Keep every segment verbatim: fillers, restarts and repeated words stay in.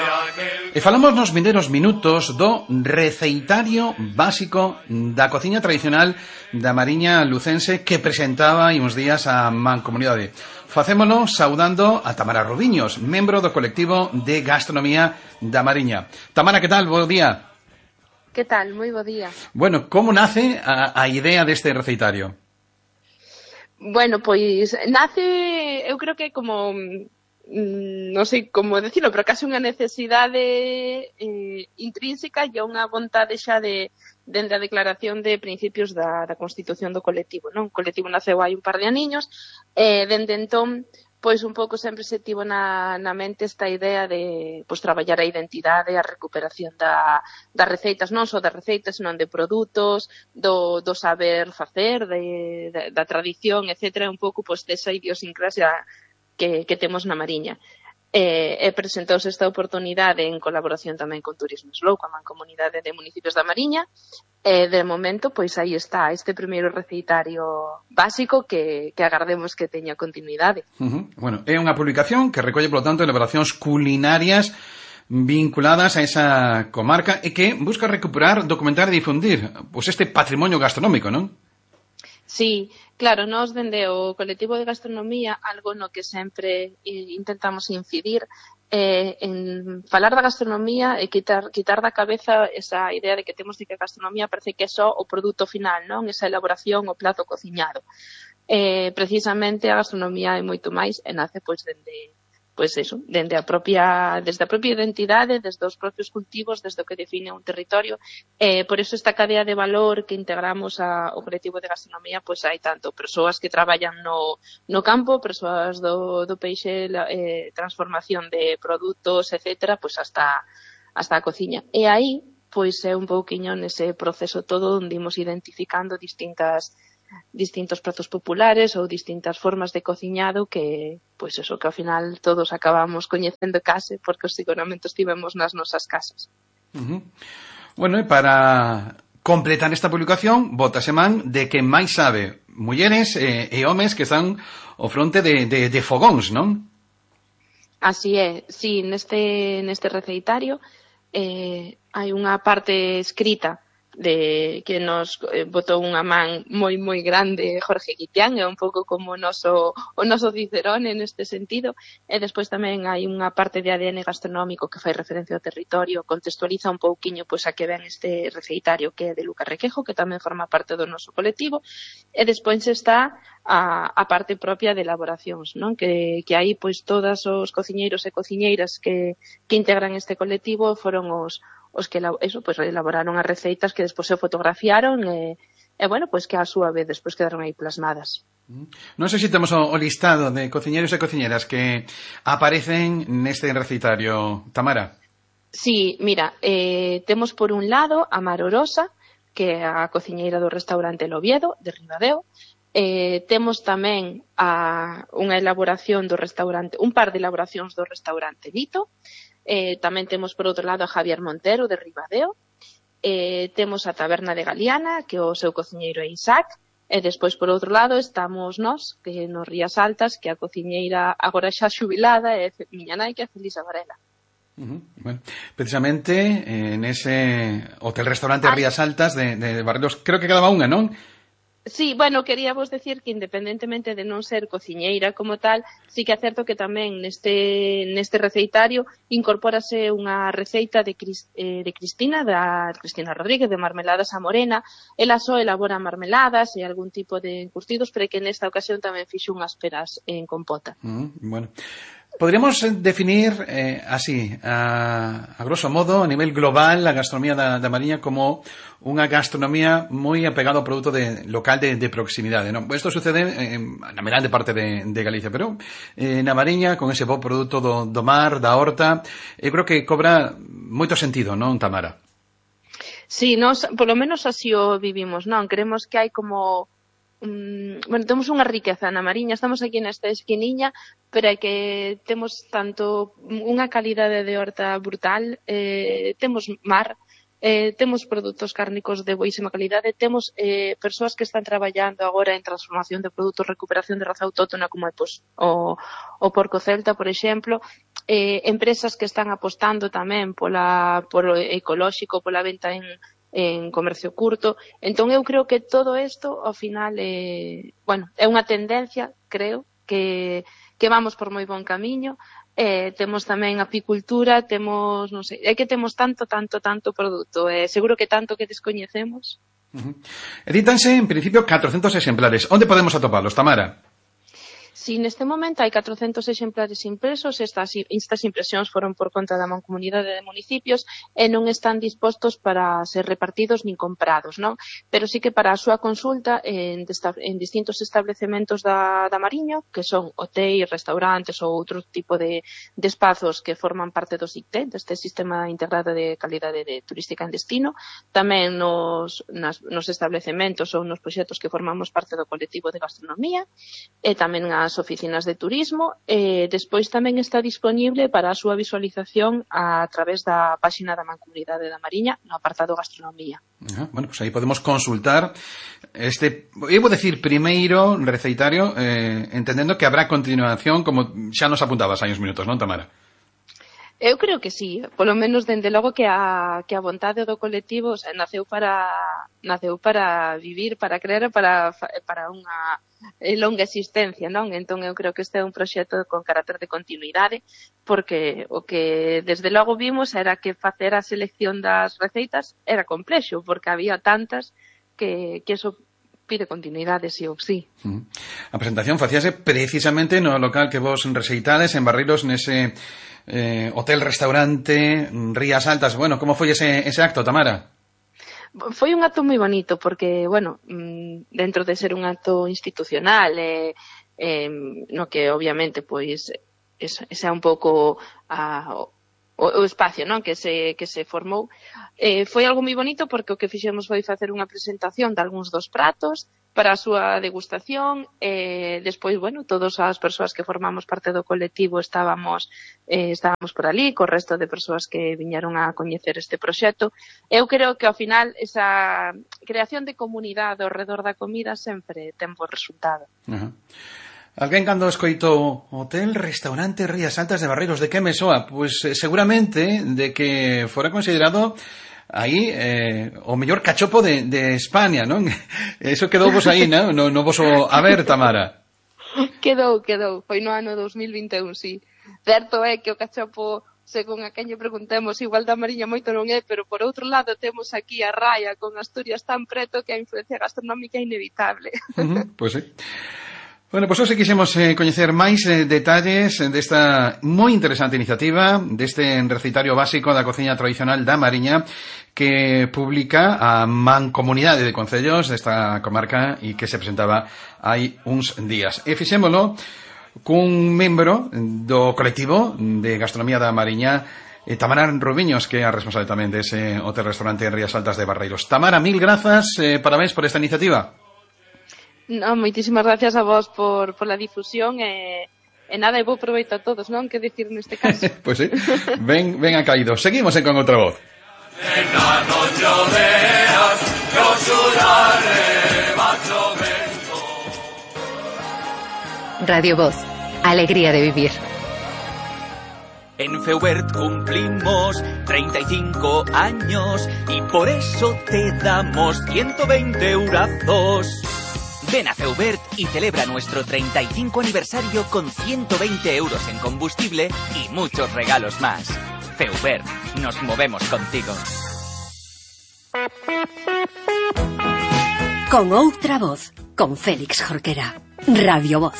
E falamos nos vindeiros minutos do receitario básico da cociña tradicional da Mariña lucense que presentaba hai uns días a Mancomunidade. Facémolo saudando a Tamara Rubiños, membro do colectivo de gastronomía da Mariña. Tamara, que tal? Bo día. Que tal? Moi bo día. Bueno, como nace a, a idea deste receitario? Bueno, pois nace, eu creo que como non sei como decirlo, pero case unha necesidade eh, intrínseca e unha vontade xa de dende a declaración de principios da, da constitución do colectivo, non? O colectivo naceu hai un par de aniños e dende entón pois un pouco sempre se tivo na, na mente esta idea de pois traballar a identidade, a recuperación da, das receitas, non só das receitas, senón de produtos, do, do saber facer, de, de, da tradición, etcétera, un pouco pois desa idiosincrasia que, que temos na Mariña. E, e presentouse esta oportunidade en colaboración tamén con Turismo Slow, coa Mancomunidade de Municipios da Mariña, e de momento, pois aí está, este primeiro receitario básico que, que agardemos que teña continuidade. Uh-huh. Bueno, é unha publicación que recolle, polo tanto, elaboracións culinarias vinculadas a esa comarca e que busca recuperar, documentar e difundir pois este patrimonio gastronómico, non? Sí, claro, nós dende o colectivo de gastronomía algo no que sempre intentamos incidir eh, en falar da gastronomía e quitar, quitar da cabeza esa idea de que temos de que a gastronomía parece que é só o produto final, non? Esa elaboración, o plato cociñado. Eh, precisamente a gastronomía é moito máis e nace pois dende pois eso, dende a propia, desde a propia identidade, desde os propios cultivos, desde o que define un territorio. Eh, por eso esta cadea de valor que integramos ao colectivo de gastronomía, pois hai tanto persoas que traballan no, no campo, persoas do, do peixe, eh, transformación de produtos, etcétera, pois hasta, hasta a cociña. E aí, pois é un pouquiño nese proceso todo onde imos identificando distintas distintos pratos populares ou distintas formas de cociñado que, pois eso, que ao final todos acabamos coñecendo case porque os seguramente estivemos nas nosas casas. Uh-huh. Bueno, e para completar esta publicación, bótase man de que máis sabe mulleres e, e homes que están ao fronte de, de, de fogóns, non? Así é, sí, neste, neste receitario eh, hai unha parte escrita de que nos eh, botou unha man moi moi grande Jorge Guitián, é un pouco como o noso, o noso Cicerone neste sentido, e despois tamén hai unha parte de A D N gastronómico que fai referencia ao territorio, contextualiza un pouquiño pois a que ven este receitario que é de Lucas Requejo, que tamén forma parte do noso colectivo, e despois está a, a parte propia de elaboracións, non? Que, que aí pois todos os cociñeiros e cociñeiras que, que integran este colectivo foron os os que eso, pues, elaboraron as receitas que despois se fotografiaron e, e bueno, pues que a súa vez despois quedaron aí plasmadas. Non sei se temos o, o listado de cociñeros e cociñeras que aparecen neste receitario, Tamara. Sí, mira, eh, temos por un lado a Mar Orosa, que é a cociñeira do restaurante El Oviedo, de Ribadeo. Eh, temos tamén a unha elaboración do restaurante, un par de elaboracións do restaurante Vito. Eh, tamén temos por outro lado a Javier Montero de Ribadeo, eh, temos a Taberna de Galiana, que o seu cociñeiro é Isaac, e despois por outro lado estamos nós, que nos Rías Altas, que a cociñeira agora xa xubilada é miña nai, que é Felisa Varela. Uh-huh. Bueno, precisamente eh, nese hotel-restaurante ah. Rías Altas de, de Barrelos, creo que quedaba unha, non? Sí, bueno, quería vos decir que independentemente de non ser cociñeira como tal, sí que é certo que tamén neste neste receitario incorpórase unha receita de, Cris, eh, de Cristina, da Cristina Rodríguez, de Marmeladas a Morena. Ela só elabora marmeladas e algún tipo de encurtidos, pero que nesta ocasión tamén fixo unhas peras en compota. Uh, bueno. Podríamos definir eh, así, a, a grosso modo, a nivel global, a gastronomía da, da Mariña como unha gastronomía moi apegada ao produto de, local de, de proximidade, non? Isto sucede en, na grande parte de, de Galicia, pero eh, na Mariña, con ese bo produto do, do mar, da horta, eu creo que cobra moito sentido, non, Tamara? Sí, nos, polo menos así o vivimos, non? Creemos que hai como Um, bueno, temos unha riqueza na Mariña, estamos aquí nesta esquiniña, pero é que temos tanto unha calidade de horta brutal, eh, temos mar, eh, temos produtos cárnicos de boísima calidade, temos eh, persoas que están traballando agora en transformación de produtos, recuperación de raza autóctona, como é pois, o, o porco celta, por exemplo, eh, empresas que están apostando tamén pola, por ecolóxico, pola venta en, en comercio curto. Entón eu creo que todo isto ao final é, bueno, é unha tendencia, creo, que, que vamos por moi bon camiño. Eh, temos tamén apicultura, temos, non sei, é que temos tanto, tanto, tanto produto, eh, seguro que tanto que descoñecemos. Uh-huh. Edítanse en principio catrocentos exemplares. Onde podemos atopalos, Tamara? Si neste momento hai catrocentos exemplares impresos, estas, estas impresións foron por conta da Mancomunidade de Municipios e non están dispostos para ser repartidos nin comprados, non? Pero sí que para a súa consulta en, en distintos establecementos da, da Mariña, que son hotéis, restaurantes ou outro tipo de, de espazos que forman parte do S I C T E, deste Sistema Integrado de Calidade de Turística en Destino, tamén nos, nas, nos establecementos ou nos proxectos que formamos parte do colectivo de gastronomía, e tamén as oficinas de turismo, e despois tamén está disponible para a súa visualización a través da páxina da Mancomunidade da Mariña no apartado gastronomía. Ajá, bueno, pues aí podemos consultar este, eu vou decir, primeiro receitario, eh, entendendo que habrá continuación, como xa nos apuntabas hai uns minutos, non, Tamara? Eu creo que sí, polo menos dende logo que a, que a vontade do colectivo, o sea, naceu para naceu para vivir, para creer, para, para unha longa existencia, non? Entón eu creo que este é un proxecto con carácter de continuidade, porque o que desde logo vimos era que facer a selección das receitas era complexo, porque había tantas que, que eso pide continuidade, sí ou sí. Uh-huh. A presentación facíase precisamente no local que vos rexeitades, en Barreiros, nese eh, hotel-restaurante Rías Altas. Bueno, como foi ese, ese acto, Tamara? Foi un acto moi bonito porque, bueno, dentro de ser un acto institucional, eh, eh, no que obviamente pois ese é un pouco a, o, o espacio, non, que se que se formou, eh, foi algo moi bonito porque o que fixemos foi facer unha presentación de algúns dos pratos para a súa degustación, e despois, bueno, todas as persoas que formamos parte do colectivo estábamos eh, estábamos por ali, co resto de persoas que viñeron a coñecer este proxecto. Eu creo que ao final esa creación de comunidade ao redor da comida sempre ten bo resultado. Uh-huh. Alguén cando escoitou Hotel Restaurante Rías Altas de Barreiros, de que me soa? Pois pues, eh, seguramente de que fora considerado aí eh, o mellor cachopo de, de España, non? Eso quedou vos aí, non? No, no vos o a ver, Tamara. Quedou, quedou. Foi no ano dos mil vinte e un, sí. Certo é que o cachopo, según a quen lle preguntemos, igual da Mariña moito non é, pero por outro lado temos aquí a Raia con Asturias tan preto que a influencia gastronómica é inevitable. Uh-huh, pois pues sí. Bueno, pois pues hoxe quixemos eh, coñecer máis eh, detalles desta moi interesante iniciativa, deste recetario básico da cociña tradicional da Mariña, que publica a Mancomunidade de Concellos desta comarca e que se presentaba hai uns días. E fixémolo cun membro do colectivo de gastronomía da Mariña, eh, Tamara Rubiños, que é a responsable tamén dese hotel-restaurante en Rías Altas de Barreiros. Tamara, mil grazas, eh, parabéns por esta iniciativa. No, moitísimas gracias a vos por, por la difusión e, e nada, e vou proveito a todos, non? Que dicir neste caso? Pois pues sí, ven, ven a caído. Seguimos en Con Outra Voz. Radio Voz, alegría de vivir. En Feubert cumplimos treinta y cinco años y por eso te damos ciento veinte eurazos. Ven a Feubert y celebra nuestro treinta y cinco aniversario con ciento veinte euros en combustible y muchos regalos más. Feubert, nos movemos contigo. Con Outra Voz, con Félix Jorquera. Radio Voz.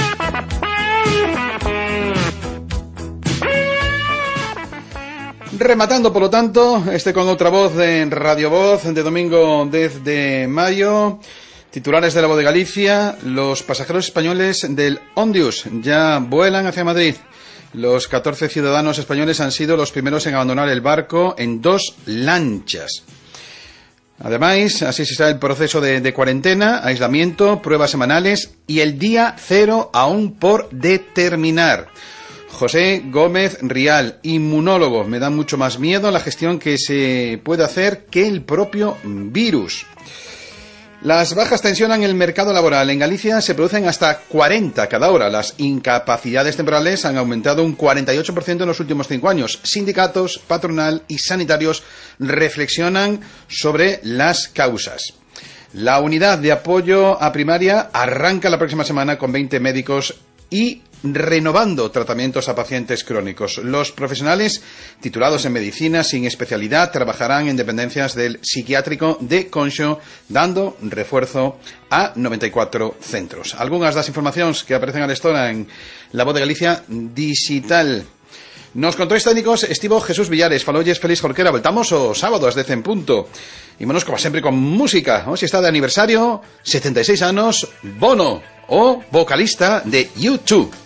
Rematando, polo tanto, este Con Outra Voz en Radio Voz de domingo dez de maio. Titulares de La Voz de Galicia: los pasajeros españoles del Ondius ya vuelan hacia Madrid. Los catorce ciudadanos españoles han sido los primeros en abandonar el barco en dos lanchas. Además, así se está el proceso de, de cuarentena, aislamiento, pruebas semanales y el día cero aún por determinar. José Gómez Rial, inmunólogo: me da mucho más miedo la gestión que se puede hacer que el propio virus. Las bajas tensionan el mercado laboral. En Galicia se producen hasta cuarenta cada hora. Las incapacidades temporales han aumentado un cuarenta y ocho por ciento en los últimos cinco años. Sindicatos, patronal y sanitarios reflexionan sobre las causas. La unidad de apoyo a primaria arranca la próxima semana con veinte médicos y renovando tratamientos a pacientes crónicos. Los profesionales titulados en medicina sin especialidad trabajarán en dependencias del psiquiátrico de Conxo, dando refuerzo a noventa y cuatro centros. Algunas das informacións que aparecen a lestora en La Voz de Galicia Digital. Nos controis técnicos estivo Jesús Villares, falolles Félix Jorquera. Voltamos o sábado ás dez en punto. Ímonos como sempre con música. Hoxe está de aniversario, setenta y seis anos, Bono, o vocalista de U dos.